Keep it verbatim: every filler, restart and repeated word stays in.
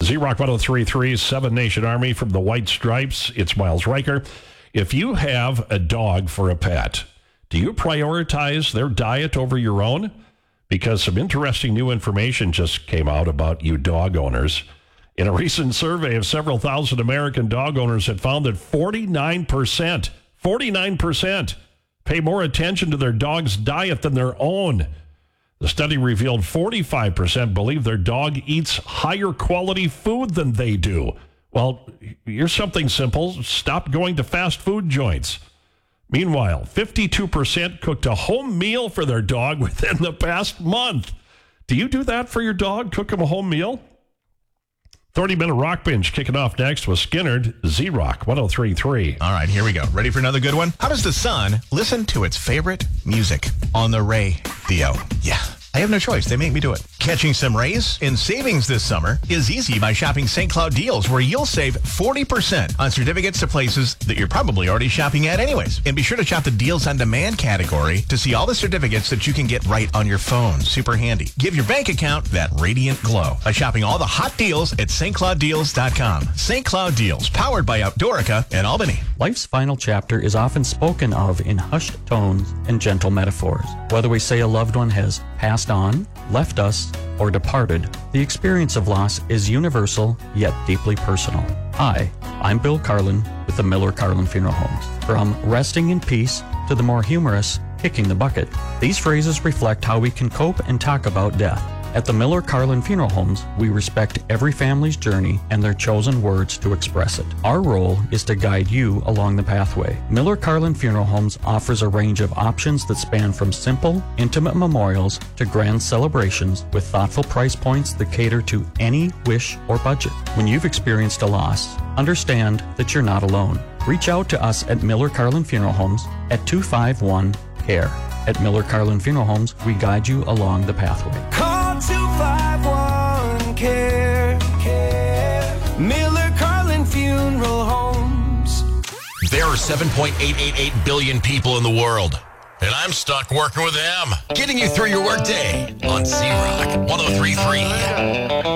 Z-Rock one oh three point three, Seven Nation Army from the White Stripes. It's Miles Riker. If you have a dog for a pet, do you prioritize their diet over your own? Because some interesting new information just came out about you dog owners. In a recent survey of several thousand American dog owners, had found that forty-nine percent, forty-nine percent pay more attention to their dog's diet than their own. The study revealed forty-five percent believe their dog eats higher quality food than they do. Well, here's something simple. Stop going to fast food joints. Meanwhile, fifty-two percent cooked a home meal for their dog within the past month. Do you do that for your dog? Cook him a home meal? thirty-minute rock binge kicking off next with Skinnerd, Z-Rock one oh three point three. All right, here we go. Ready for another good one? How does the sun listen to its favorite music? On the radio. Yeah. I have no choice. They make me do it. Catching some rays in savings this summer is easy by shopping Saint Cloud Deals, where you'll save forty percent on certificates to places that you're probably already shopping at anyways. And be sure to shop the Deals on Demand category to see all the certificates that you can get right on your phone. Super handy. Give your bank account that radiant glow by shopping all the hot deals at St Cloud Deals dot com. Saint Cloud Deals, powered by Outdoorica and Albany. Life's final chapter is often spoken of in hushed tones and gentle metaphors. Whether we say a loved one has passed on, left us, or departed, the experience of loss is universal yet deeply personal. Hi, I'm Bill Carlin with the Miller Carlin Funeral Homes. From resting in peace to the more humorous kicking the bucket, these phrases reflect how we can cope and talk about death. At the Miller Carlin Funeral Homes, we respect every family's journey and their chosen words to express it. Our role is to guide you along the pathway. Miller Carlin Funeral Homes offers a range of options that span from simple, intimate memorials to grand celebrations with thoughtful price points that cater to any wish or budget. When you've experienced a loss, understand that you're not alone. Reach out to us at Miller Carlin Funeral Homes at two five one CARE. At Miller Carlin Funeral Homes, we guide you along the pathway. Call two five one CARE. CARE. Miller Carlin Funeral Homes. There are seven point eight eight eight billion people in the world, and I'm stuck working with them. Getting you through your workday on Z-Rock one oh three point three.